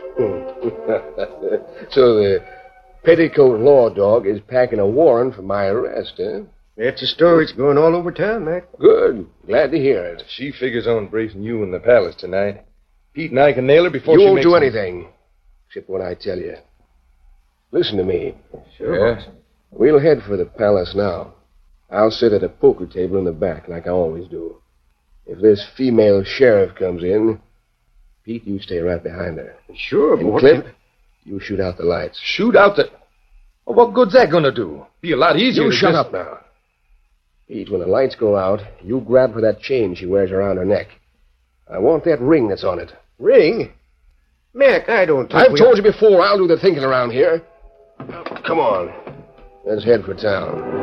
So the petticoat law dog is packing a warrant for my arrest, eh? That's a story that's going all over town, Mac. Good. Glad to hear it. She figures on bracing you in the palace tonight. Pete and I can nail her before You she won't makes do anything, except what I tell you. Listen to me. Sure. Yes. We'll head for the palace now. I'll sit at a poker table in the back, like I always do. If this female sheriff comes in, Pete, you stay right behind her. Sure, And boy. Clip, you shoot out the lights. Shoot out the... Well, what good's that going to do? Be a lot easier You to shut just... up now. Pete, when the lights go out, you grab for that chain she wears around her neck. I want that ring that's on it. Ring? Mac, I don't think I've told you before, I'll do the thinking around here. Come on. Let's head for town.